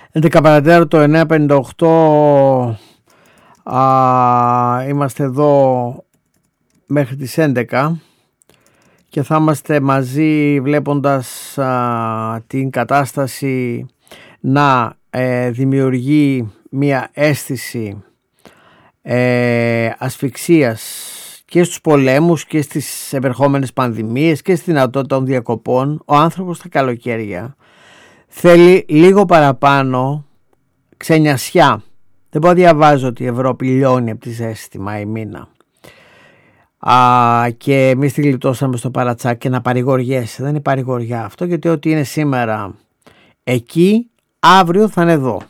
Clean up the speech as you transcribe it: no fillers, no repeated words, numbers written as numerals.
11 παρατέταρτο το 9:58. Είμαστε εδώ μέχρι τις 11 και θα είμαστε μαζί βλέποντας την κατάσταση να δημιουργεί μια αίσθηση ασφυξίας και στους πολέμους και στις επερχόμενες πανδημίες και στη δυνατότητα των διακοπών. Ο άνθρωπος τα καλοκαίρια θέλει λίγο παραπάνω ξενιασιά. Δεν μπορώ να διαβάζω ότι η Ευρώπη λιώνει από τη ζέστη Μάη μήνα. Και εμείς τη γλιτώσαμε στο παρατσάκι και να παρηγοριέσαι. Δεν είναι παρηγοριά αυτό, γιατί ό,τι είναι σήμερα εκεί, αύριο θα είναι εδώ.